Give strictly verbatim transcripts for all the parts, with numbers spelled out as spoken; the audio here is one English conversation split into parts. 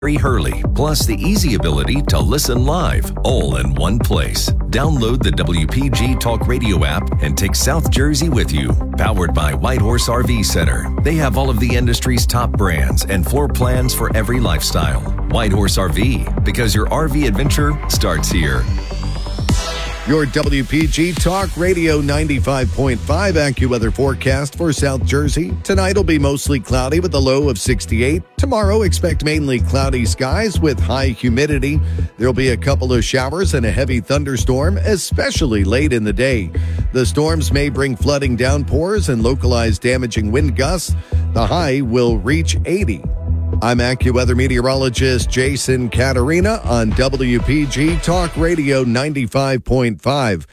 Gary Hurley, plus the easy ability to listen live, all in one place. Download the W P G Talk Radio app and take South Jersey with you. Powered by Whitehorse R V Center. They have all of the industry's top brands and floor plans for every lifestyle. Whitehorse R V, because your R V adventure starts here. Your W P G Talk Radio ninety-five point five AccuWeather forecast for South Jersey. Tonight will be mostly cloudy with a low of sixty-eight. Tomorrow, expect mainly cloudy skies with high humidity. There'll be a couple of showers and a heavy thunderstorm, especially late in the day. The storms may bring flooding downpours and localized damaging wind gusts. The high will reach eighty. I'm AccuWeather meteorologist Jason Caterina on W P G Talk Radio ninety-five point five.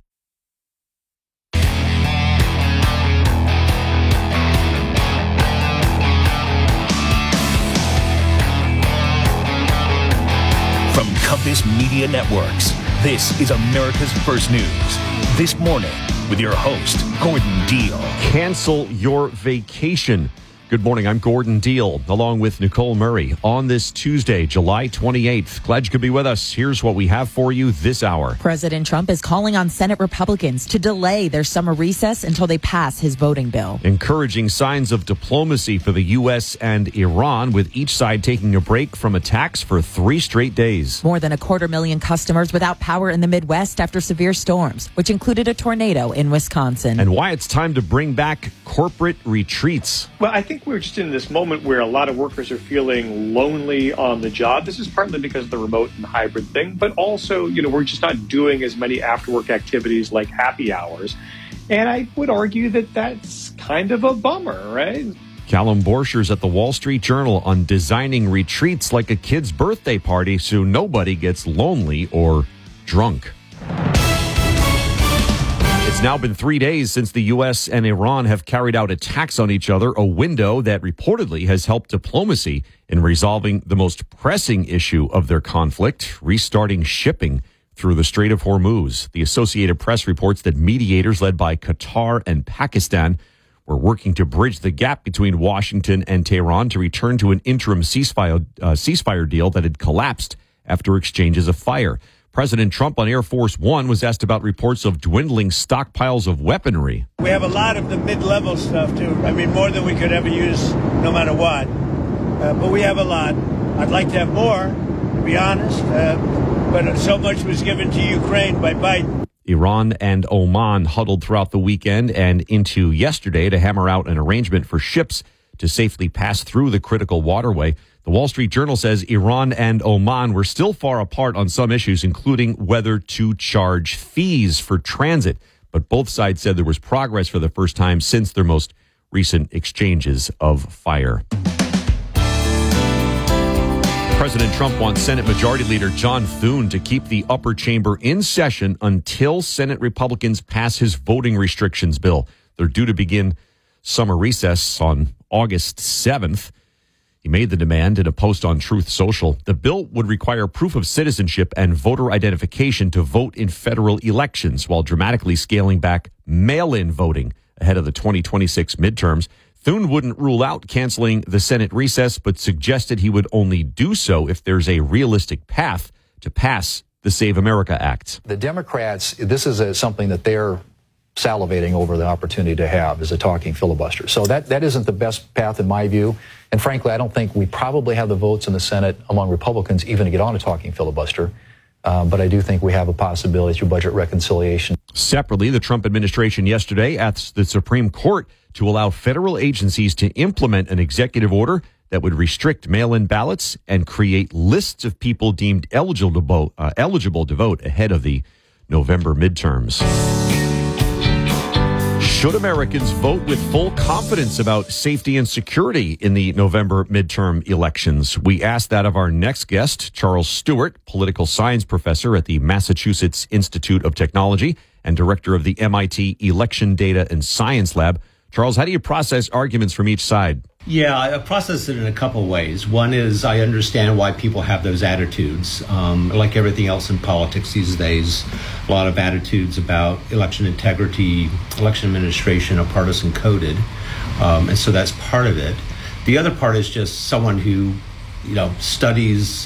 From Compass Media Networks, this is America's First News. This morning with your host, Gordon Deal. Cancel your vacation. Good morning, I'm Gordon Deal, along with Nicole Murray, on this Tuesday, July twenty-eighth. Glad you could be with us. Here's what we have for you this hour. President Trump is calling on Senate Republicans to delay their summer recess until they pass his voting bill. Encouraging signs of diplomacy for the U S and Iran, with each side taking a break from attacks for three straight days. More than a quarter million customers without power in the Midwest after severe storms, which included a tornado in Wisconsin. And why it's time to bring back corporate retreats. Well, I think we're just in this moment where a lot of workers are feeling lonely on the job. This is partly because of the remote and hybrid thing, but also, you know, we're just not doing as many after-work activities like happy hours. And I would argue that that's kind of a bummer, right? Callum Borchers at the Wall Street Journal on designing retreats like a kid's birthday party so nobody gets lonely or drunk. It's now been three days since the U S and Iran have carried out attacks on each other, a window that reportedly has helped diplomacy in resolving the most pressing issue of their conflict, restarting shipping through the Strait of Hormuz. The Associated Press reports that mediators led by Qatar and Pakistan were working to bridge the gap between Washington and Tehran to return to an interim ceasefire, uh, ceasefire deal that had collapsed after exchanges of fire. President Trump on Air Force One was asked about reports of dwindling stockpiles of weaponry. We have a lot of the mid-level stuff, too. I mean, more than we could ever use, no matter what. Uh, but we have a lot. I'd like to have more, to be honest. Uh, but so much was given to Ukraine by Biden. Iran and Oman huddled throughout the weekend and into yesterday to hammer out an arrangement for ships to safely pass through the critical waterway. The Wall Street Journal says Iran and Oman were still far apart on some issues, including whether to charge fees for transit. But both sides said there was progress for the first time since their most recent exchanges of fire. President Trump wants Senate Majority Leader John Thune to keep the upper chamber in session until Senate Republicans pass his voting restrictions bill. They're due to begin summer recess on August seventh. He made the demand in a post on Truth Social. The bill would require proof of citizenship and voter identification to vote in federal elections, while dramatically scaling back mail-in voting ahead of the twenty twenty-six midterms. Thune wouldn't rule out canceling the Senate recess, but suggested he would only do so if there's a realistic path to pass the Save America Act. The Democrats, this is a, something that they're salivating over the opportunity to have, is a talking filibuster. So that, that isn't the best path in my view. And frankly, I don't think we probably have the votes in the Senate among Republicans even to get on a talking filibuster. Um, but I do think we have a possibility through budget reconciliation. Separately, the Trump administration yesterday asked the Supreme Court to allow federal agencies to implement an executive order that would restrict mail-in ballots and create lists of people deemed eligible to vote, uh, eligible to vote ahead of the November midterms. Should Americans vote with full confidence about safety and security in the November midterm elections? We asked that of our next guest, Charles Stewart, political science professor at the Massachusetts Institute of Technology and director of the M I T Election Data and Science Lab. Charles, how do you process arguments from each side? Yeah, I process it in a couple of ways. One is I understand why people have those attitudes. Um, like everything else in politics these days, a lot of attitudes about election integrity, election administration are partisan coded. Um, and so that's part of it. The other part is just someone who, you know, studies